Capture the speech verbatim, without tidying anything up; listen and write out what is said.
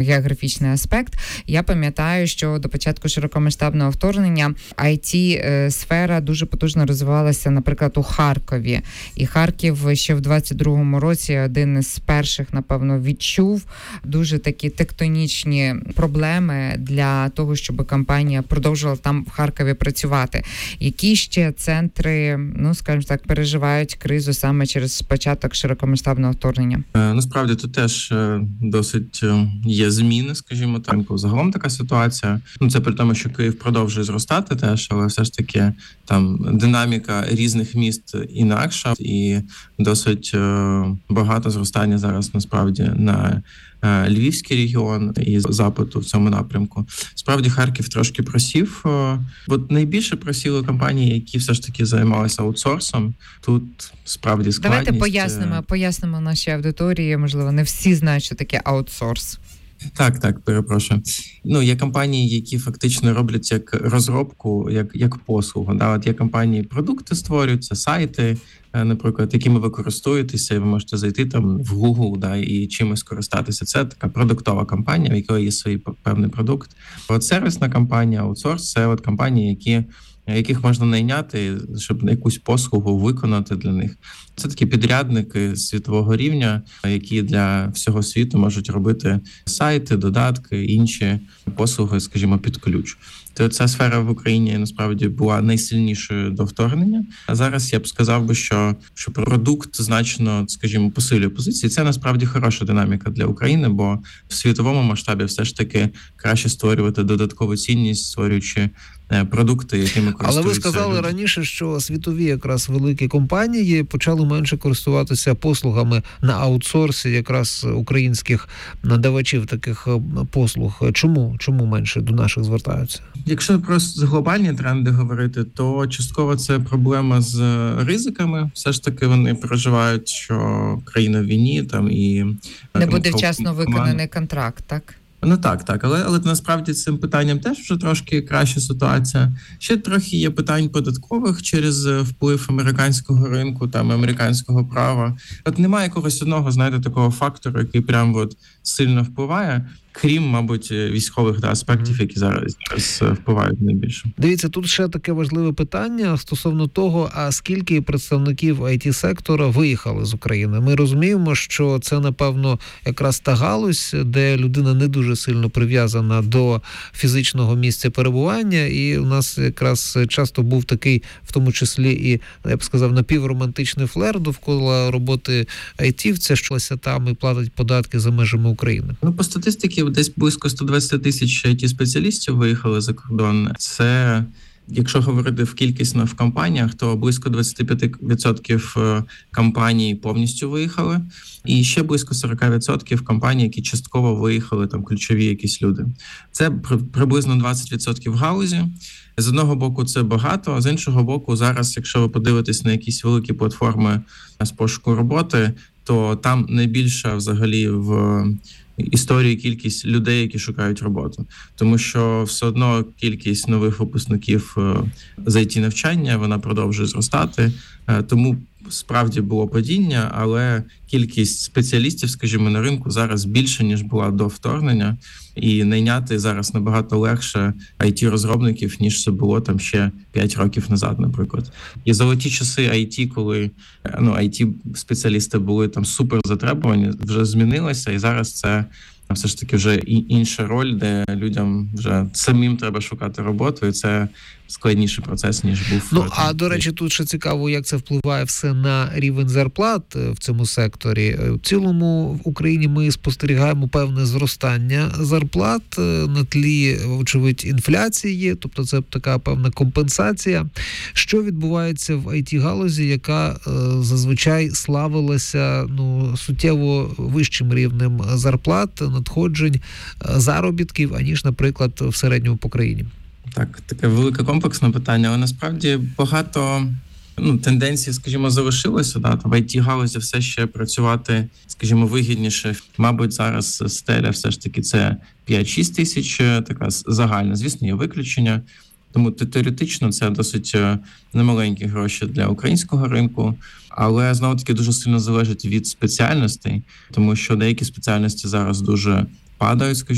географічний аспект. Я пам'ятаю, що до початку широкомасштабного вторгнення ай ті-сфера дуже потужно розвивалася, наприклад, у Харкові. І Харків ще в двадцять другому році один із перших, напевно, відчув дуже такі тектонічні проблеми для того, щоб компанія продовжувала там в Харкові працювати. Які ще центри, ну, скажімо так, переживають кризу саме через початок широкомасштабного вторгнення? Насправді, тут теж досить є зміни, скажімо так. Загалом така ситуація. Ну, це при тому, що Київ продовжує зростати теж, але все ж таки там динаміка різних міст інакша і досить багато зростання зараз насправді на Львівський регіон і запиту в цьому напрямку. Справді Харків трошки просів, бо найбільше просіли компанії, які все ж таки займалися аутсорсом. Тут справді складність. Давайте пояснимо, пояснимо нашій аудиторії, можливо, не всі знають, що таке аутсорс. Так, так, перепрошую. Ну, є компанії, які фактично роблять як розробку, як, як послугу. Да? От є компанії, продукти створюються, сайти, наприклад, якими ви користуєтеся, і ви можете зайти там в Google, да, і чимось користатися. Це така продуктова компанія, в якої є свій певний продукт. От сервісна компанія, аутсорс – це от компанії, які яких можна найняти, щоб якусь послугу виконати для них. Це такі підрядники світового рівня, які для всього світу можуть робити сайти, додатки, інші послуги, скажімо, під ключ. То ця сфера в Україні насправді була найсильнішою до вторгнення. А зараз я б сказав би, що, що продукт значно, скажімо, посилює позиції. Це насправді хороша динаміка для України, бо в світовому масштабі все ж таки краще створювати додаткову цінність, створюючи продукти, якими користуються. Але ви сказали люди. Раніше, що світові якраз великі компанії почали менше користуватися послугами на аутсорсі якраз українських надавачів таких послуг. Чому? Чому менше до наших звертаються? Якщо про глобальні тренди говорити, то частково це проблема з ризиками. Все ж таки вони переживають, що країна в війні там і не буде вчасно виконаний контракт, так? Ну так, так, але, але насправді з цим питанням теж вже трошки краща ситуація. Ще трохи є питань податкових через вплив американського ринку, там американського права. От немає якогось одного, знаєте, такого фактору, який прям от сильно впливає, крім, мабуть, військових да, аспектів, які зараз, зараз впливають найбільше. Дивіться, тут ще таке важливе питання стосовно того, а скільки представників ай ті-сектора виїхали з України. Ми розуміємо, що це, напевно, якраз та галузь, де людина не дуже сильно прив'язана до фізичного місця перебування, і у нас якраз часто був такий, в тому числі і, я б сказав, напівромантичний флер довкола роботи айтівця, що там і платить податки за межами України. Ну, по статистиці, десь близько сто двадцять тисяч ай ті-спеціалістів виїхали за кордон. Це, якщо говорити в кількісно в компаніях, то близько двадцять п'ять відсотків компаній повністю виїхали. І ще близько сорок відсотків компаній, які частково виїхали, там ключові якісь люди. Це приблизно двадцять відсотків галузі. З одного боку це багато, а з іншого боку зараз, якщо ви подивитесь на якісь великі платформи з пошуку роботи, то там найбільша взагалі в історії кількість людей, які шукають роботу. Тому що все одно кількість нових випускників з ай ті-навчання, вона продовжує зростати. Тому справді було падіння, але кількість спеціалістів, скажімо, на ринку зараз більше, ніж була до вторгнення. І найняти зараз набагато легше ай ті-розробників, ніж це було там ще п'ять років назад, наприклад. І золоті часи ай ті, коли ну, ай ті-спеціалісти були там супер затребувані, вже змінилося, і зараз це все ж таки вже інша роль, де людям вже самим треба шукати роботу, і це складніший процес, ніж був. Ну, а, до речі, тут ще цікаво, як це впливає все на рівень зарплат в цьому секторі. В цілому в Україні ми спостерігаємо певне зростання зарплат на тлі, очевидь, інфляції, тобто це така певна компенсація. Що відбувається в ай ті-галузі, яка зазвичай славилася ну, суттєво вищим рівнем зарплат, надходжень, заробітків, аніж, наприклад, в середньому по країні? Так, таке велике комплексне питання, але насправді багато ну, тенденцій, скажімо, залишилося. Да? В ай ті-галузі все ще працювати, скажімо, вигідніше. Мабуть, зараз стеля все ж таки це п'ять-шість тисяч, така загальна. Звісно, є виключення. Тому теоретично це досить немаленькі гроші для українського ринку, але, знову-таки, дуже сильно залежить від спеціальностей, тому що деякі спеціальності зараз дуже падають, скажімо,